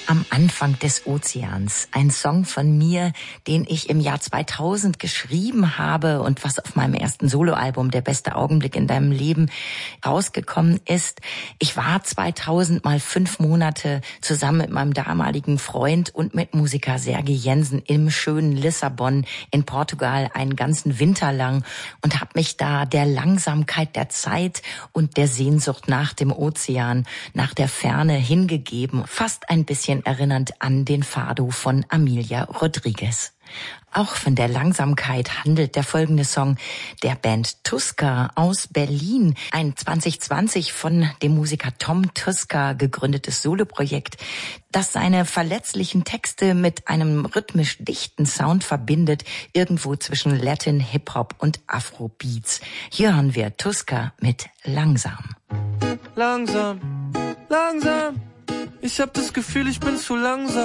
Am Anfang des Ozeans. Ein Song von mir, den ich im Jahr 2000 geschrieben habe und was auf meinem ersten Soloalbum Der beste Augenblick in deinem Leben rausgekommen ist. Ich war 2000 mal 5 Monate zusammen mit meinem damaligen Freund und Mitmusiker Serge Jensen im schönen Lissabon in Portugal einen ganzen Winter lang und habe mich da der Langsamkeit der Zeit und der Sehnsucht nach dem Ozean, nach der Ferne hingegeben. Fast ein bisschen erinnernd an den Fado von Amilia Rodriguez. Auch von der Langsamkeit handelt der folgende Song der Band Tuska aus Berlin. Ein 2020 von dem Musiker Tom Tuska gegründetes Soloprojekt, das seine verletzlichen Texte mit einem rhythmisch dichten Sound verbindet, irgendwo zwischen Latin, Hip-Hop und Afrobeats. Hier hören wir Tuska mit Langsam. Langsam, langsam, ich hab das Gefühl, ich bin zu langsam.